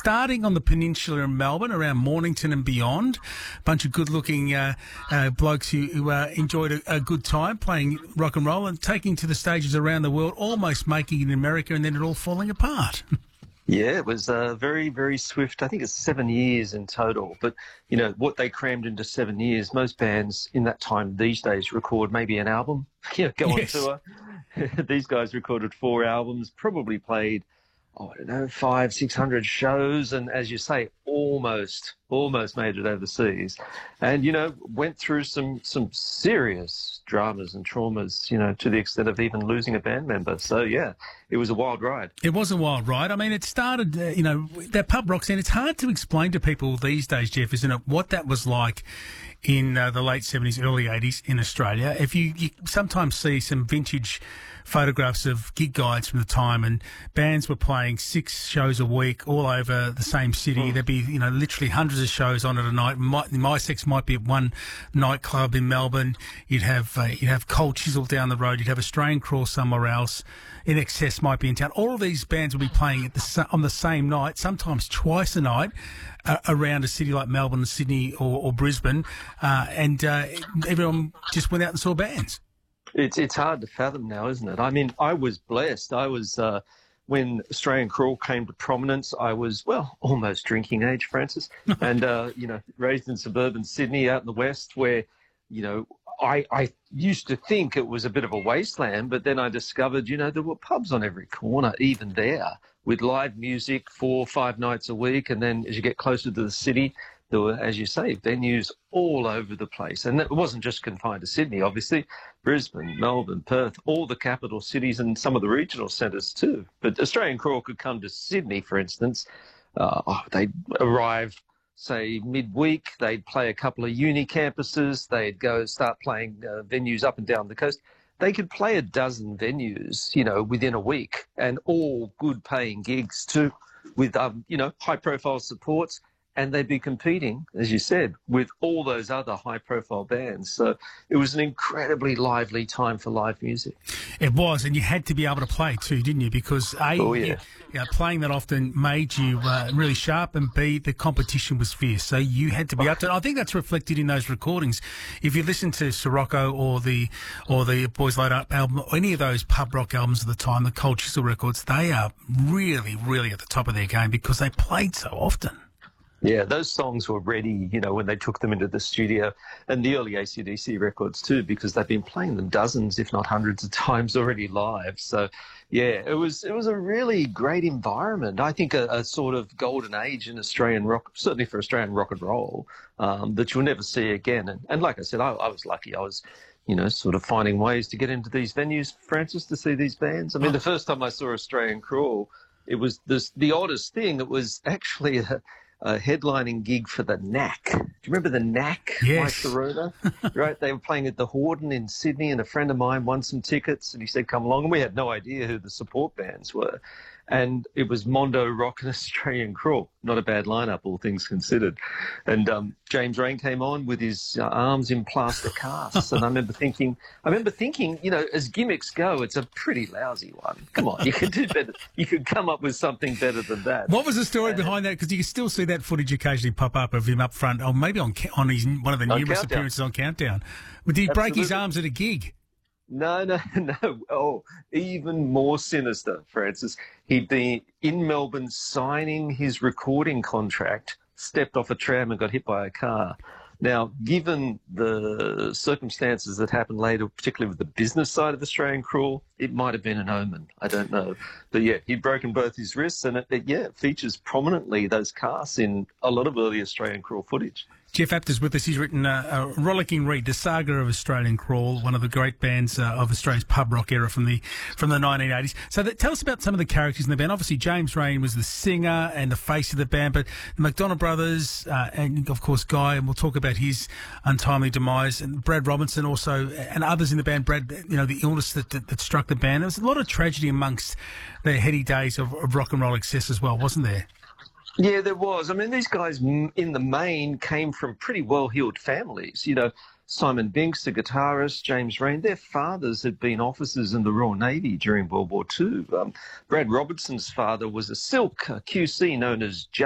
starting on the peninsula in Melbourne, around Mornington and beyond. A bunch of good-looking blokes who enjoyed a good time playing rock and roll and taking to the stages around the world, almost making it in America, and then it all falling apart. Yeah, it was very, very swift. I think it's 7 years in total. But, you know, what they crammed into 7 years, most bands in that time these days record maybe an album, go on tour. These guys recorded 4 albums, probably played, I don't know, 500-600 shows. And as you say, almost made it overseas. And, you know, went through some serious dramas and traumas, you know, to the extent of even losing a band member. So, yeah, it was a wild ride. It was a wild ride. I mean, it started, you know, that pub rock scene. It's hard to explain to people these days, Jeff, isn't it, what that was like in the late 70s, early 80s in Australia. If you sometimes see some vintage photographs of gig guides from the time, and bands were playing 6 shows a week all over the same city. There'd be, you know, literally hundreds of shows on at a night. My Sex might be at one nightclub in Melbourne. You'd have Cold Chisel down the road. You'd have Australian Crawl somewhere else. In Excess might be in town. All of these bands would be playing on the same night, sometimes twice a night, around a city like Melbourne, Sydney or Brisbane, and everyone just went out and saw bands. It's hard to fathom now, isn't it? I mean, I was blessed. I was, when Australian Crawl came to prominence, I was, well, almost drinking age, Francis, and, you know, raised in suburban Sydney out in the west where, you know, I used to think it was a bit of a wasteland, but then I discovered, you know, there were pubs on every corner, even there, with live music 4 or 5 nights a week. And then as you get closer to the city, there were, as you say, venues all over the place. And it wasn't just confined to Sydney, obviously. Brisbane, Melbourne, Perth, all the capital cities and some of the regional centres too. But Australian Crawl could come to Sydney, for instance. They'd arrive, say, midweek. They'd play a couple of uni campuses. They'd go start playing venues up and down the coast. They could play a dozen venues, you know, within a week, and all good-paying gigs too, with, you know, high-profile supports. And they'd be competing, as you said, with all those other high-profile bands. So it was an incredibly lively time for live music. It was, and you had to be able to play too, didn't you? Because playing that often made you really sharp, and B, the competition was fierce. So you had to be up to it. I think that's reflected in those recordings. If you listen to Sirocco or the Boys Load Up album, or any of those pub rock albums of the time, the Cold Chisel records, they are really, really at the top of their game because they played so often. Yeah, those songs were ready, you know, when they took them into the studio, and the early AC/DC records too, because they've been playing them dozens, if not hundreds of times already live. So, yeah, it was a really great environment. I think a sort of golden age in Australian rock, certainly for Australian rock and roll, that you'll never see again. And like I said, I was lucky. I was, you know, sort of finding ways to get into these venues, Francis, to see these bands. I mean, the first time I saw Australian Crawl, it was the oddest thing. It was actually a headlining gig for the Knack. Do you remember the Knack? Yes. Mike Sirota? Right? They were playing at the Hordern in Sydney, and a friend of mine won some tickets, and he said, come along. And we had no idea who the support bands were. And it was Mondo Rock and Australian Crawl. Not a bad lineup, all things considered. And James Rain came on with his arms in plaster casts. And I remember thinking, you know, as gimmicks go, it's a pretty lousy one. Come on, you could do better. You could come up with something better than that. What was the story behind that? Because you can still see that footage occasionally pop up of him up front, or maybe on his one of the numerous appearances on Countdown. Did he break his arms at a gig? No. Oh, even more sinister, Francis. He'd been in Melbourne signing his recording contract, stepped off a tram and got hit by a car. Now, given the circumstances that happened later, particularly with the business side of Australian Crawl, it might have been an omen. I don't know. But yeah, he'd broken both his wrists, and it features prominently, those casts, in a lot of early Australian Crawl footage. Jeff Apter's with us. He's written a rollicking read, The Saga of Australian Crawl, one of the great bands of Australia's pub rock era from the 1980s. So tell us about some of the characters in the band. Obviously, James Rain was the singer and the face of the band, but the McDonald brothers and, of course, Guy, and we'll talk about his untimely demise, and Brad Robinson also, and others in the band. Brad, you know, the illness that struck the band. There was a lot of tragedy amongst the heady days of rock and roll excess as well, wasn't there? Yeah, there was. I mean, these guys, in the main, came from pretty well-heeled families. You know, Simon Binks, the guitarist, James Rain, their fathers had been officers in the Royal Navy during World War II. Brad Robertson's father was a silk QC known as